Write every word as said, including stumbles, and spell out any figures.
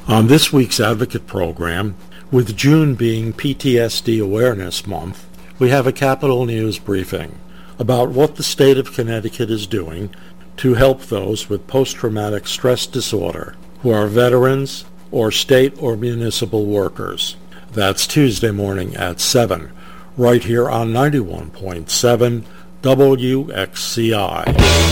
On this week's Advocate program, with June being P T S D Awareness Month, we have a Capitol News briefing about what the state of Connecticut is doing to help those with post-traumatic stress disorder who are veterans or state or municipal workers. That's Tuesday morning at seven, right here on ninety-one point seven W X C I.